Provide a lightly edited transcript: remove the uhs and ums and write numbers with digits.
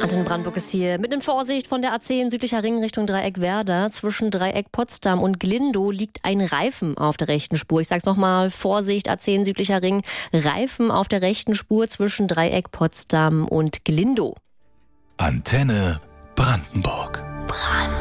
Antenne Brandenburg ist hier mit in Vorsicht von der A10 südlicher Ring Richtung Dreieck Werder. Zwischen Dreieck Potsdam und Glindow liegt ein Reifen auf der rechten Spur. Ich sag's nochmal, Vorsicht, A10 südlicher Ring, Reifen auf der rechten Spur zwischen Dreieck Potsdam und Glindow. Antenne Brandenburg.